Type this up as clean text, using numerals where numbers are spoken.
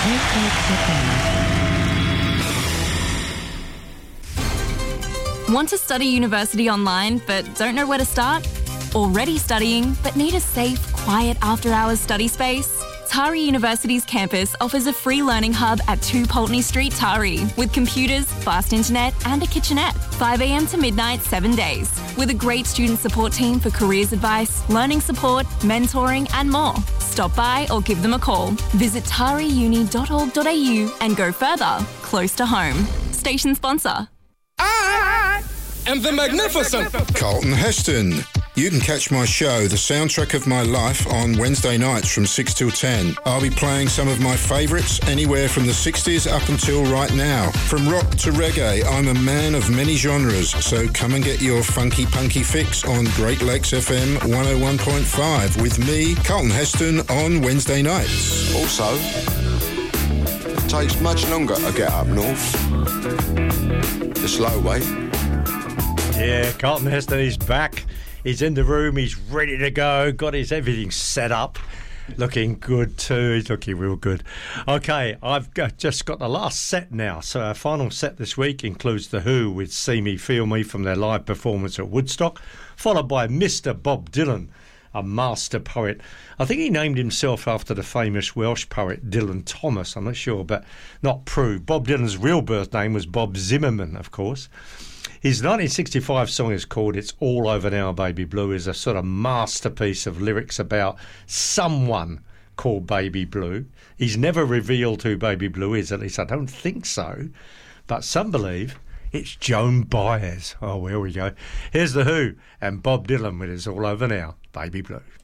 Want to study university online but don't know where to start? Already studying but need a safe, quiet after-hours study space? Tari University's campus offers a free learning hub at 2 Pulteney Street, Tari, with computers, fast internet and a kitchenette. 5 a.m. to midnight, 7 days. With a great student support team for careers advice, learning support, mentoring and more. Stop by or give them a call. Visit tariuni.org.au and go further, close to home. Station sponsor. And the magnificent Carlton Heston. You can catch my show, The Soundtrack of My Life, on Wednesday nights from 6 till 10. I'll be playing some of my favourites, anywhere from the 60s up until right now. From rock to reggae, I'm a man of many genres, so come and get your funky punky fix on Great Lakes FM 101.5 with me, Carlton Heston, on Wednesday nights. Also, it takes much longer to get up north. The slow way. Yeah, Carlton Heston is back. He's in the room. He's ready to go. Got his everything set up. Looking good too. He's looking real good. Okay, I've just got the last set now. So our final set this week includes The Who with See Me, Feel Me from their live performance at Woodstock, followed by Mr. Bob Dylan, a master poet. I think he named himself after the famous Welsh poet Dylan Thomas. I'm not sure, but not proved. Bob Dylan's real birth name was Bob Zimmerman, of course. His 1965 song is called It's All Over Now, Baby Blue, is a sort of masterpiece of lyrics about someone called Baby Blue. He's never revealed who Baby Blue is, at least I don't think so. But some believe it's Joan Baez. Oh, here we go. Here's The Who and Bob Dylan with It's All Over Now, Baby Blue.